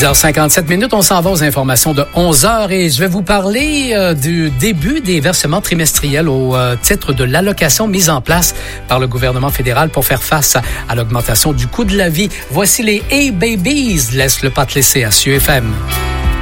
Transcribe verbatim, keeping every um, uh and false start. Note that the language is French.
dix heures cinquante-sept minutes, on s'en va aux informations de onze heures et je vais vous parler euh, du début des versements trimestriels au euh, titre de l'allocation mise en place par le gouvernement fédéral pour faire face à, à l'augmentation du coût de la vie. Voici les Hey Babies, laisse le pas te laisser à C U F M.